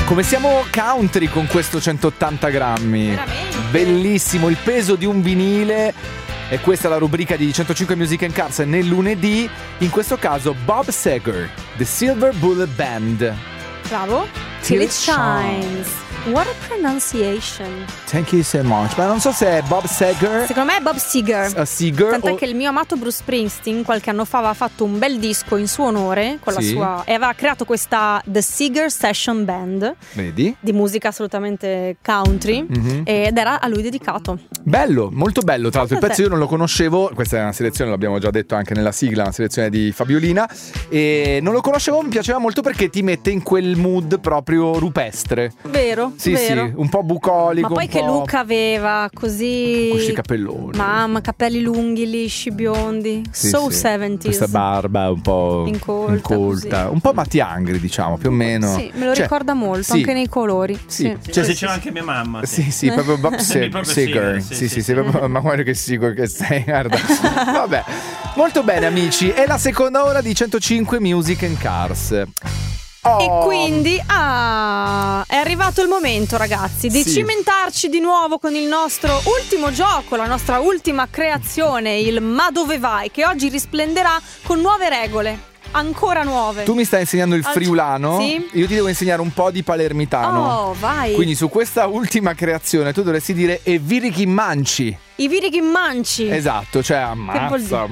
Come siamo country con questo 180 grammi. Veramente. Bellissimo, il peso di un vinile. E questa è la rubrica di 105 Music and Cars nel lunedì. In questo caso Bob Seger, The Silver Bullet Band. Bravo. Till it shines. What a pronunciation. Thank you so much. Ma non so se è Bob Seger. Secondo me è Bob Seger. Seger. Tant'è che il mio amato Bruce Springsteen qualche anno fa aveva fatto un bel disco in suo onore con la sua, e aveva creato questa The Seger Session Band. Vedi? Di musica assolutamente country, ed era a lui dedicato. Bello, molto bello. Tra l'altro il pezzo io non lo conoscevo. Questa è una selezione, l'abbiamo già detto anche nella sigla, una selezione di Fabiolina. E non lo conoscevo, mi piaceva molto perché ti mette in quel mood proprio rupestre. Vero? Sì, vero. sì, un po' bucolico. Ma poi un che po' look aveva, così. con questi capelloni. Mamma, capelli lunghi, lisci, biondi. Sì, So sì. 70s. Questa barba un po' incolta, così. un po' Matti Angri, diciamo, più o meno. Sì, me lo ricorda molto, sì. anche nei colori. Sì. Cioè, se c'era anche mia mamma. Sì, proprio Bob proprio Seger. Sì, proprio, ma guarda che Seger che sei, guarda. Vabbè. Molto bene, amici. È la seconda ora di 105 Music and Cars. E quindi è arrivato il momento, ragazzi, di cimentarci di nuovo con il nostro ultimo gioco, la nostra ultima creazione, il Ma dove vai, che oggi risplenderà con nuove regole. Ancora nuove. Tu mi stai insegnando il friulano? Sì. Io ti devo insegnare un po' di palermitano. Oh, vai. Quindi su questa ultima creazione tu dovresti dire e virichi manci. I virichi manci. Esatto, cioè ammazza.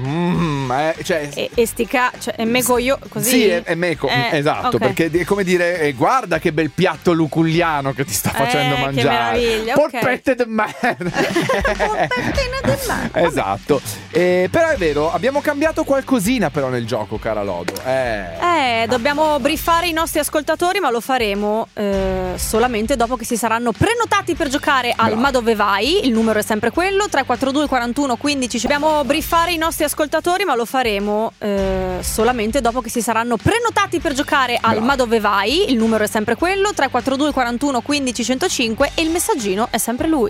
Cioè, e stica, cioè è meco io così. Sì, è meco, esatto, okay. Perché è come dire guarda che bel piatto luculliano che ti sta facendo mangiare. Che meraviglia, polpette de merda. Polpettine del mare. Esatto. Però è vero, abbiamo cambiato qualcosina però nel gioco, cara Lodo. Dobbiamo briefare i nostri ascoltatori, ma lo faremo solamente dopo che si saranno prenotati per giocare al Ma dove vai. Il numero è sempre quello, 342 41 15. Dobbiamo briefare i nostri ascoltatori, ma lo faremo solamente dopo che si saranno prenotati per giocare al Ma dove vai. Il numero è sempre quello, 342 41 15 105, e il messaggino è sempre lui.